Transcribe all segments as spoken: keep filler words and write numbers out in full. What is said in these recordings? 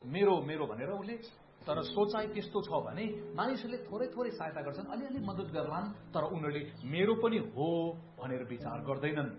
मेरो मेरो भनेर उसले, तर सोचाइ त्यस्तो छ भने मानिसहरूले थोरै थोरै सहायता गर्छन्, अलिअलि मद्दत गर्लान्, तर उनीहरूले मेरो पनि हो भनेर विचार गर्दैनन्।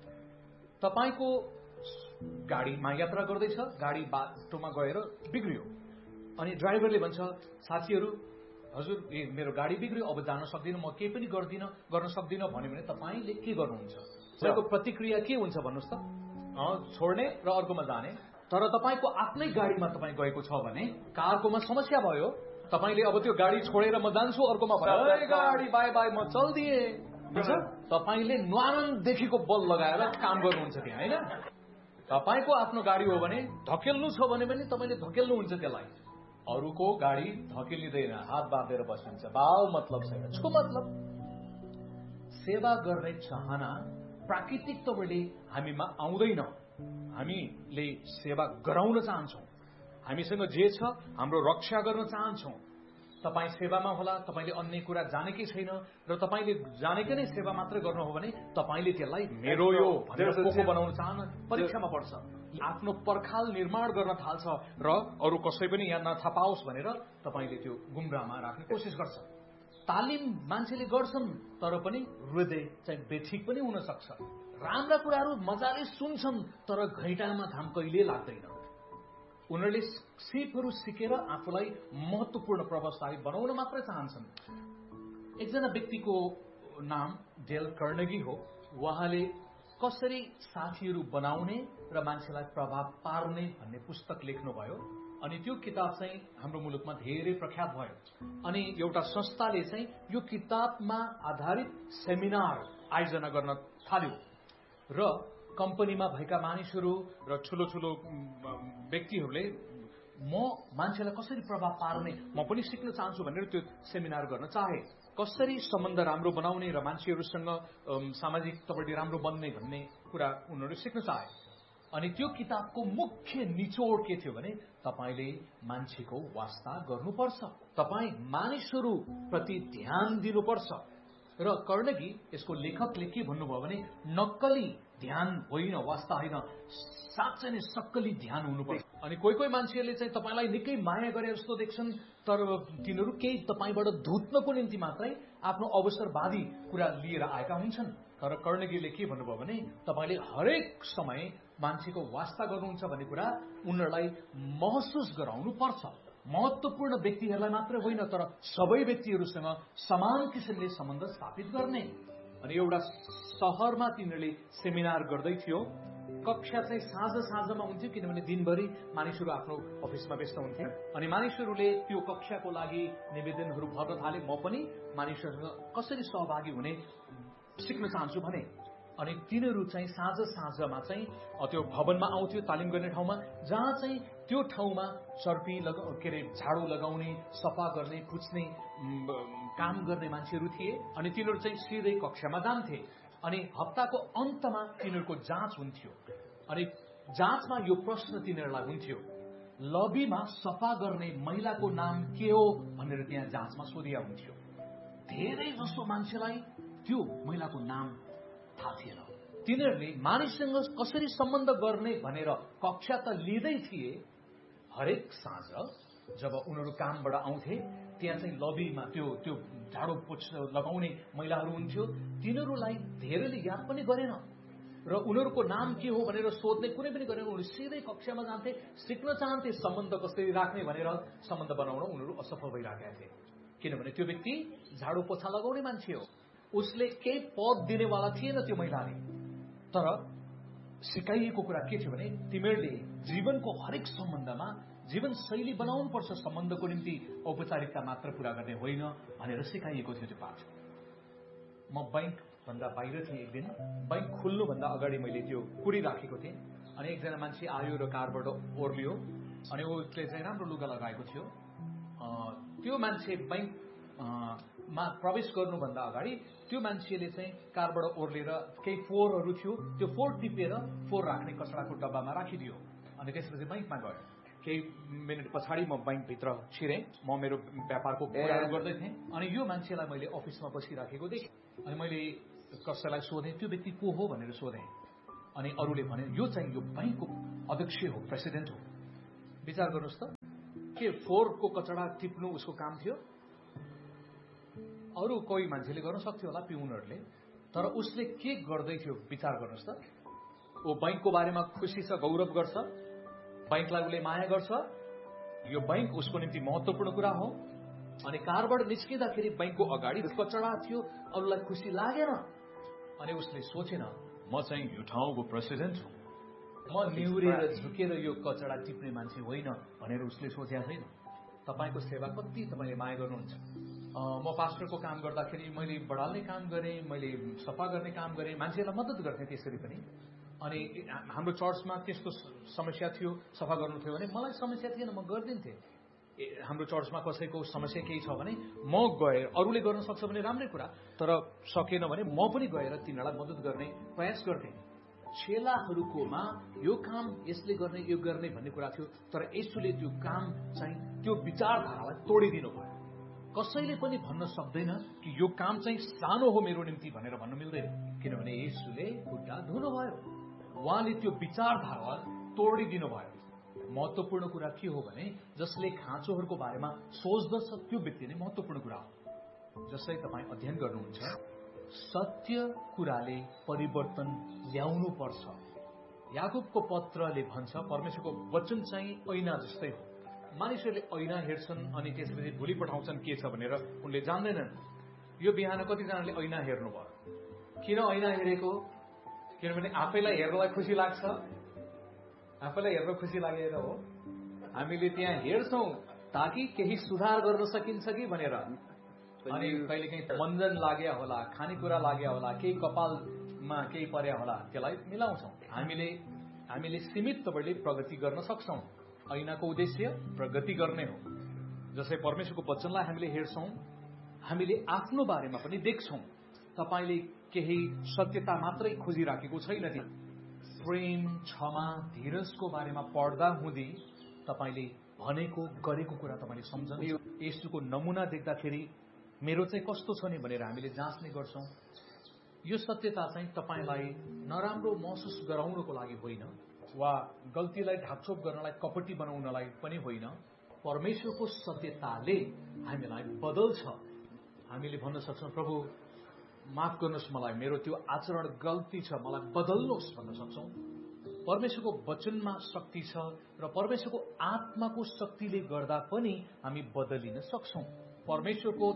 तपाईको गाडीमा यात्रा गर्दैछ, गाडी बाटोमा गएर बिग्रियो अनि ड्राइभरले भन्छ, साथीहरू हजुर ए मेरो गाडी बिग्रियो, अब जान सक्दिनँ, म केही पनि गर्दिन गर्न सक्दिनँ भन्यो भने तपाईँले के गर्नुहुन्छ? तपाईँको प्रतिक्रिया के हुन्छ भन्नुहोस् त? छोड्ने र अर्कोमा जाने। तर तपाईँको आफ्नै गाडीमा तपाईँ गएको छ भने कारकोमा समस्या भयो, तपाईँले अब त्यो गाडी छोडेर म जान्छु अर्कोमा भयो, गाडी बाई बाई म चल्दिए हुन्छ। तपाईँले न्वानदेखिको बल लगाएर काम गर्नुहुन्छ त्यहाँ, होइन? तपाईँको आफ्नो गाडी हो भने धकेल्नु छ भने पनि तपाईँले धकेल्नुहुन्छ त्यसलाई। अरूको गाडी धकेलिँदैन, हात बाँधेर बसिन्छ, बाउ मतलब छैन, छो मतलब। सेवा गर्ने चाहना प्राकृतिक तवरले हामीमा आउँदैन। हामीले सेवा गराउन चाहन्छौँ, हामीसँग जे छ हाम्रो रक्षा गर्न चाहन्छौँ। तपाईँ सेवामा होला, तपाईँले अन्य कुरा जानेकै छैन र तपाईँले जानेकै नै सेवा मात्र गर्नु हो भने तपाईँले त्यसलाई मेरो यो भनेर पोको बनाउन चाहन परीक्षामा पर्छ। आफ्नो पर्खाल निर्माण गर्न थाल्छ र अरू कसै पनि यहाँ नथपाओस् भनेर तपाईँले त्यो गुमराहमा राख्ने कोसिस गर्छ। तालिम मान्छेले गर्छन् तर पनि हृदय चाहिँ बेठिक पनि हुन सक्छ। राम्रा कुराहरू मजाले सुन्छन् तर घैँटामा घाम कहिले लाग्दैन। उनीहरूले सिपहरू सिकेर आफूलाई महत्वपूर्ण प्रभावशाली बनाउन मात्र चाहन्छन्। एकजना व्यक्तिको नाम डेल कार्नेगी हो। उहाँले कसरी साथीहरू बनाउने र मान्छेलाई प्रभाव पार्ने भन्ने पुस्तक लेख्नुभयो अनि त्यो किताब चाहिँ हाम्रो मुलुकमा धेरै प्रख्यात भयो। अनि एउटा संस्थाले चाहिँ यो किताबमा आधारित सेमिनार आयोजना गर्न थाल्यो र कम्पनीमा भएका मानिसहरू र ठुलो ठुलो व्यक्तिहरूले म मान्छेलाई कसरी प्रभाव पार्ने म पनि सिक्न चाहन्छु भनेर त्यो सेमिनार गर्न चाहे। कसरी सम्बन्ध राम्रो बनाउने र मान्छेहरूसँग सामाजिक तवरले राम्रो बन्ने भन्ने कुरा उनीहरू सिक्न चाहे। अनि त्यो किताबको मुख्य निचोड के थियो भने तपाईले मान्छेको वास्ता गर्नुपर्छ, तपाईँ मानिसहरू प्रति ध्यान दिनुपर्छ। र कार्नेगी यसको लेखकले के भन्नुभयो भने नक्कली ध्यान होइन, वास्ता होइन, साँच्चै नै सक्कली ध्यान हुनुपर्छ। अनि कोही कोही मान्छेहरूले चाहिँ तपाईँलाई निकै माया गरे जस्तो देख्छन् तर तिनीहरू केही तपाईँबाट धुत्नको निम्ति मात्रै आफ्नो अवसरवादी कुरा लिएर आएका हुन्छन्। तर कार्नेगीले के भन्नुभयो भने तपाईँले हरेक समय मान्छेको वास्ता गर्नुहुन्छ भन्ने कुरा उनीहरूलाई महसुस गराउनु पर्छ। महत्वपूर्ण व्यक्तिहरूलाई मात्र होइन तर सबै व्यक्तिहरूसँग समान किसिमले सम्बन्ध स्थापित गर्ने। अनि एउटा शहरमा तिनीहरूले सेमिनार गर्दै थियो। कक्षा चाहिँ साँझ साँझमा हुन्थ्यो किनभने दिनभरि मानिसहरू आफ्नो अफिसमा व्यस्त हुन्थे। अनि मानिसहरूले त्यो कक्षाको लागि निवेदनहरू भर्न थाले। म पनि मानिसहरूसँग कसरी सहभागी हुने सिक्न चाहन्छु भने। अनि तिनीहरू चाहिँ साँझ साँझमा चाहिँ त्यो भवनमा आउँथ्यो, तालिम गर्ने ठाउँमा, जहाँ चाहिँ त्यो ठाउँमा चर्पी लगा के अरे झाडु लगाउने, सफा गर्ने, पुछ्ने काम गर्ने मान्छेहरू थिए। अनि तिनीहरू चाहिँ सिधै कक्षामा जान्थे। अनि हप्ताको अन्तमा तिनीहरूको जाँच हुन्थ्यो। अनि जाँचमा यो प्रश्न तिनीहरूलाई हुन्थ्यो, लबीमा सफा गर्ने महिलाको नाम के हो भनेर त्यहाँ जाँचमा सोधिया हुन्थ्यो। धेरै जसो मान्छेलाई त्यो महिलाको नाम थाहा थिएन। तिनीहरूले मानिससँग कसरी सम्बन्ध गर्ने भनेर कक्षा त लिँदै थिए। हरेक साँझ जब उनीहरू कामबाट आउँथे त्यहाँ चाहिँ लबीमा त्यो त्यो झाडु पोछ लगाउने महिलाहरू हुन्थ्यो। तिनीहरूलाई धेरैले याद पनि गरेन र उनीहरूको नाम के हो भनेर सोध्ने कुनै पनि गरेन। उनीहरू सिधै कक्षामा जान्थे, सिक्न चाहन्थे सम्बन्ध कसरी राख्ने भनेर। सम्बन्ध बनाउन उनीहरू असफल भइरहेका थिए किनभने त्यो व्यक्ति झाडु पोछा लगाउने मान्छे हो। उसले केही पद दिनेवाला थिएन त्यो महिलाले। तर सिकाइएको कुरा के थियो भने तिमीहरूले जीवनको हरेक सम्बन्धमा जीवन शैली बनाउनु पर्छ, सम्बन्धको निम्ति औपचारिकता मात्र पूरा गर्ने होइन भनेर सिकाइएको थियो त्यो पाठ। म बैंक भन्दा बाहिर थिएँ एक दिन। बैंक खुल्नुभन्दा अगाडि मैले त्यो कुडी राखेको थिएँ। अनि एकजना मान्छे आयो र कारबाट ओर्लियो अनि उसले चाहिँ राम्रो लुगा लगाएको थियो। त्यो मान्छे बैंक मा प्रवेश गर्नुभन्दा अगाडि त्यो मान्छेले चाहिँ कारबाट ओर्लेर केही फोहोरहरू थियो, त्यो फोहोर टिपेर फोहोर राख्ने कचडाको डब्बामा राखिदियो। अनि त्यसपछि बैंकमा गयो। केही मिनट पछाडि म बैंकभित्र छिरेँ। म मेरो व्यापारको कुराहरू गर्दै थिएँ। अनि यो मान्छेलाई मैले अफिसमा बसिराखेको देखेँ। अनि मैले कसैलाई सोधेँ त्यो व्यक्ति को हो भनेर सोधेँ। अनि अरूले भने यो चाहिँ यो बैंकको अध्यक्ष हो, प्रेसिडेन्ट हो। विचार गर्नुहोस् त, के फोहोरको कचडा टिप्नु उसको काम थियो? अरू कोही मान्छेले गर्न सक्थ्यो होला, पिउनहरूले, तर उसले के गर्दै थियो विचार गर्नुहोस् त। ऊ बैंकको बारेमा खुसी छ, गौरव गर्छ, बैंकलाई उसले माया गर्छ, यो बैंक उसको निम्ति महत्वपूर्ण कुरा हो। अनि कारबाट निस्किँदाखेरि बैंकको अगाडि कचडा थियो, अरूलाई खुसी लागेन। अनि उसले सोचेन म चाहिँ यो ठाउँको प्रेसिडेन्ट हुँ, म निहुरेर झुकेर यो कचडा टिप्ने मान्छे होइन भनेर उसले सोचेको छैन। तपाईँको सेवा कति तपाईँले माया गर्नुहुन्छ। म पास्टरको काम गर्दाखेरि मैले बढाल्ने काम गरेँ, मैले सफा गर्ने काम गरेँ, मान्छेलाई मद्दत गर्थेँ त्यसरी पनि। अनि हाम्रो चर्चमा त्यस्तो समस्या थियो, सफा गर्नु थियो भने मलाई समस्या थिएन, म गरिदिन्थेँ। हाम्रो चर्चमा कसैको समस्या केही छ भने म गएर, अरूले गर्न सक्छ भने राम्रै कुरा, तर सकेन भने म पनि गएर तिनीहरूलाई मद्दत गर्ने प्रयास गर्थेँ। चेलाहरूकोमा यो काम यसले गर्ने, यो गर्ने भन्ने कुरा थियो, तर यसुले त्यो काम चाहिँ त्यो विचारधारालाई तोडिदिनु भयो। कसैले पनि भन्न सक्दैन कि यो काम चाहिँ सानो हो मेरो निम्ति भनेर भन्न मिल्दैन, किनभने यसुले खुट्टा धुनुभयो, उहाँले त्यो विचारधारालाई तोडिदिनु भयो। महत्वपूर्ण कुरा के हो भने जसले खाँचोहरूको बारेमा सोच्दछ त्यो व्यक्ति नै महत्वपूर्ण कुरा हो। जसै तपाईँ अध्ययन गर्नुहुन्छ, सत्य कुराले परिवर्तन ल्याउनु पर्छ। याकुबको पत्रले भन्छ परमेश्वरको वचन चाहिँ ऐना जस्तै हो। मानिसहरूले ऐना हेर्छन् अनि त्यसपछि भोलि पठाउँछन् के छ भनेर उनले जान्दैनन्। यो बिहान कतिजनाले ऐना हेर्नुभयो? किन ऐना हेरेको? किनभने आफैलाई हेर्नलाई खुसी लाग्छ, आफैलाई हेर्न खुसी लागेर हो। हामीले त्यहाँ हेर्छौँ ताकि केही सुधार गर्न सकिन्छ कि भनेर। अनि कहिले काहीँ मन्जन लाग्या होला, खानेकुरा लाग्या होला, केही कपालमा केही पर्या होला, त्यसलाई मिलाउँछौँ। हामीले हामीले सीमित तपाईँले प्रगति गर्न सक्छौँ। ऐनाको उद्देश्य प्रगति गर्ने हो। जसै परमेश्वरको वचनलाई हामीले हेर्छौँ, हामीले आफ्नो बारेमा पनि देख्छौँ। तपाईँले केही सत्यता मात्रै खोजिराखेको छैन। प्रेम, क्षमा, धीरजको बारेमा पढ्दा हुँदी तपाईँले भनेको गरेको कुरा तपाईँले सम्झनु। यसुको नमुना देख्दाखेरि मेरो चाहिँ कस्तो छ नि भनेर हामीले जाँच्ने गर्छौँ। यो सत्यता चाहिँ तपाईँलाई नराम्रो महसुस गराउनको लागि होइन, वा गल्तीलाई ढाकछोप गर्नलाई, कपटी बनाउनलाई पनि होइन। परमेश्वरको सत्यताले हामीलाई बदल्छ। हामीले भन्न सक्छौँ प्रभु माफ गर्नुहोस् मलाई, मेरो त्यो आचरण गल्ती छ, मलाई बदल्नुहोस् भन्न सक्छौँ। परमेश्वरको वचनमा शक्ति छ र परमेश्वरको आत्माको शक्तिले गर्दा पनि हामी बदलिन सक्छौँ। परमेश्वरको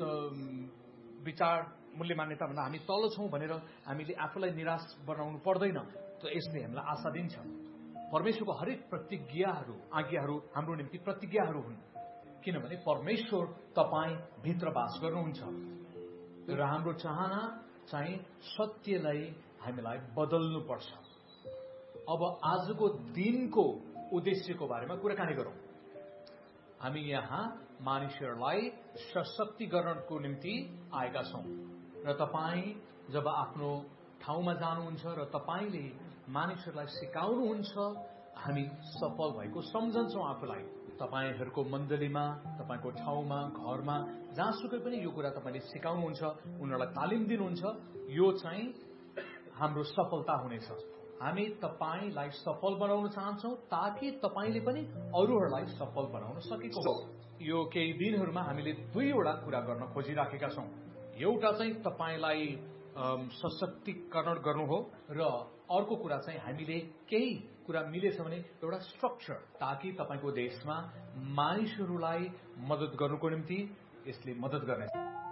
विचार मूल्य मान्यताभन्दा हामी तल छौँ भनेर हामीले आफूलाई निराश बनाउनु पर्दैन। त यसले हामीलाई आशा दिन्छ। परमेश्वरको हरेक प्रतिज्ञाहरू, आज्ञाहरू हाम्रो निम्ति प्रतिज्ञाहरू हुन्, किनभने परमेश्वर तपाईँ भित्र बास गर्नुहुन्छ र हाम्रो चाहना चाहिँ सत्यलाई हामीलाई बदल्नुपर्छ। अब आजको दिनको उद्देश्यको बारेमा कुराकानी गरौँ। हामी यहाँ मानिसहरूलाई सशक्तिकरणको निम्ति आएका छौँ र तपाईँ जब आफ्नो ठाउँमा जानुहुन्छ र तपाईँले मानिसहरूलाई सिकाउनुहुन्छ, हामी सफल भएको सम्झन्छौँ आफूलाई। तपाईँहरूको मण्डलीमा, तपाईँको ठाउँमा, घरमा, जहाँसुकै पनि यो कुरा तपाईँले सिकाउनुहुन्छ, उनीहरूलाई तालिम दिनुहुन्छ, यो चाहिँ हाम्रो सफलता हुनेछ। हामी तपाईँलाई सफल बनाउन चाहन्छौँ ताकि तपाईँले पनि अरूहरूलाई सफल बनाउन सकेको हो। यो केही दिनहरूमा हामीले दुईवटा कुरा गर्न खोजिराखेका छौँ। एउटा चाहिँ तपाईँलाई सशक्तिकरण गर्नु हो र अर्को कुरा चाहिँ हामीले केही कुरा मिलेछ भने एउटा स्ट्रक्चर, ताकि तपाईँको देशमा मानिसहरूलाई मद्दत गर्नुको निम्ति यसले मद्दत गर्नेछ।